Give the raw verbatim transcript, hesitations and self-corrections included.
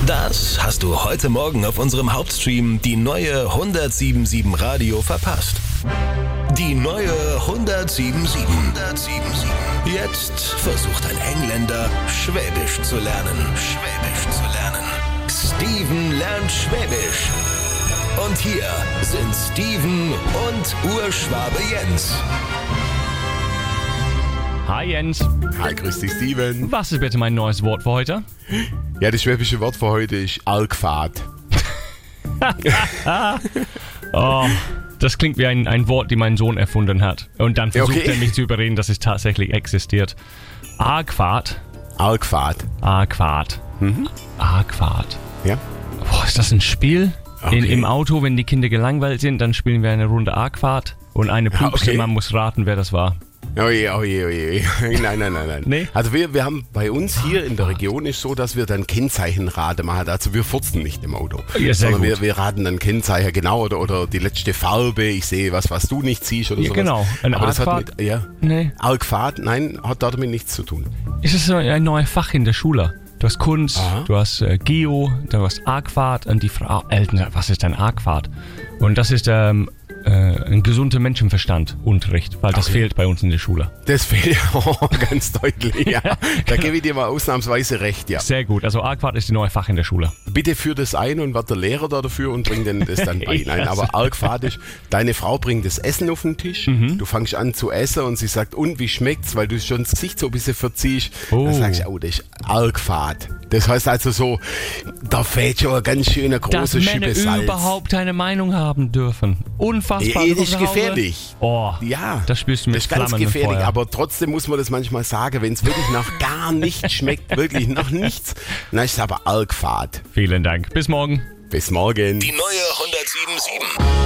Das hast du heute Morgen auf unserem Hauptstream die neue hundertsieben Komma sieben Radio verpasst. Die neue hundertsieben Komma sieben. hundertsieben Komma sieben. Jetzt versucht ein Engländer, Schwäbisch zu lernen. Schwäbisch zu lernen. Steven lernt Schwäbisch. Und hier sind Steven und Urschwabe Jens. Hi Jens. Hi, grüß dich Steven. Was ist bitte mein neues Wort für heute? Ja, das schwäbische Wort für heute ist Algfahrt. Oh, das klingt wie ein, ein Wort, die mein Sohn erfunden hat. Und dann versucht Okay. er mich zu überreden, dass es tatsächlich existiert. Argfahrt. Algfahrt. Argfahrt. Mhm. Argfahrt. Ja. Boah, ist das ein Spiel? In, Okay. Im Auto, wenn die Kinder gelangweilt sind, dann spielen wir eine Runde Argfahrt. Und eine Pups, okay. man muss raten, wer das war. Oh je, oh je, oh je. Nein, nein, nein, nein. Nee? Also wir, wir haben bei uns hier in der Region ist so, dass wir dann Kennzeichenrate machen. Also wir furzen nicht im Auto. Ja, sehr sondern gut. wir, wir raten dann Kennzeichen genau oder, oder die letzte Farbe. Ich sehe was, was du nicht siehst oder Ja, sowas. genau. Ein Aber das hat Argfahrt? mit, ja. Nee. Algfahrt, nein, hat damit nichts zu tun. Ist es so ein neues Fach in der Schule? Du hast Kunst, Aha. du hast äh, Geo, du hast Argfahrt und die Frau, Eltern, was ist ein Argfahrt? Und das ist ähm, äh, ein gesunder Menschenverstand-Unterricht, weil das Okay. fehlt bei uns in der Schule. Das fehlt oh, ganz deutlich, ja. Da gebe ich dir mal ausnahmsweise recht, ja. Sehr gut, also Argfahrt ist die neue Fach in der Schule. Bitte führ das ein und wird der Lehrer da dafür und bring denn das dann bei. Ja, Nein, aber Algfahrt ist, deine Frau bringt das Essen auf den Tisch, Mhm. du fängst an zu essen und sie sagt, und wie schmeckt's, weil du schon das Gesicht so ein bisschen verziehst. Oh. Dann sagst du, oh, das ist Algfahrt. Das heißt also so, da fehlt schon ein ganz schöner Dass großer Männer Schippe Salz. überhaupt eine Meinung haben dürfen. Unfassbar. Ja, Du das ist kommst nach Hause. gefährlich. Oh, Ja, das spürst du mit das ist ganz Flammen im gefährlich, Feuer. aber trotzdem muss man das manchmal sagen, wenn es wirklich nach gar nichts schmeckt, wirklich nach nichts, dann ist es aber Algfahrt. Vielen Dank. Bis morgen. Bis morgen. Die neue hundertsieben Komma sieben.